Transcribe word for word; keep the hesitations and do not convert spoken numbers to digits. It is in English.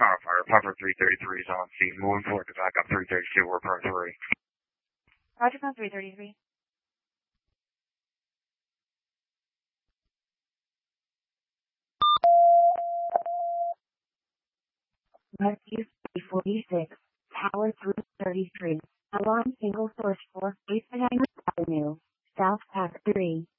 Firefighter, Puffer three thirty-three is on scene. Moving forward to back up three thirty-two, we're part three. Roger, phone three thirty-three. Rescue three forty-six, Tower three thirty-three, alarm single source for East Avenue, South Pack three.